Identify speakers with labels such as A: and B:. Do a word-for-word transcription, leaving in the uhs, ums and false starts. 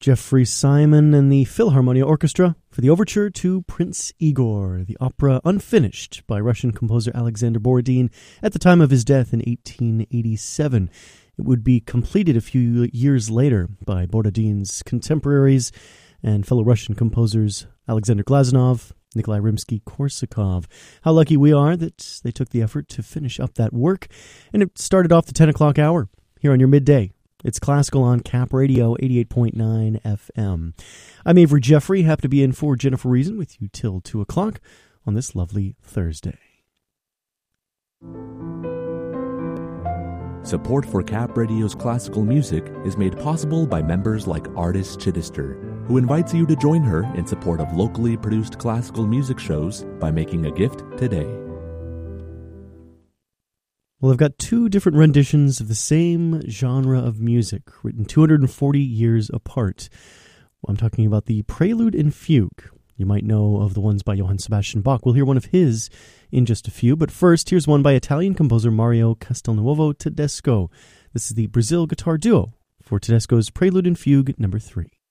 A: Jeffrey Simon and the Philharmonia Orchestra for the overture to Prince Igor, the opera unfinished by Russian composer Alexander Borodin at the time of his death in eighteen eighty-seven. It would be completed a few years later by Borodin's contemporaries and fellow Russian composers Alexander Glazunov, Nikolai Rimsky-Korsakov. How lucky we are that they took the effort to finish up that work, and it started off the ten o'clock hour here on your midday. It's Classical on Cap Radio, eighty-eight point nine F M. I'm Avery Jeffrey, happy to be in for Jennifer Reason with you till two o'clock on this lovely Thursday.
B: Support for Cap Radio's classical music is made possible by members like Artis Chittister, who invites you to join her in support of locally produced classical music shows by making a gift today.
A: Well, I've got two different renditions of the same genre of music, written two hundred forty years apart. I'm talking about the Prelude and Fugue. You might know of the ones by Johann Sebastian Bach. We'll hear one of his in just a few, but first, here's one by Italian composer Mario Castelnuovo Tedesco. This is the Brazil Guitar Duo for Tedesco's Prelude and Fugue number three.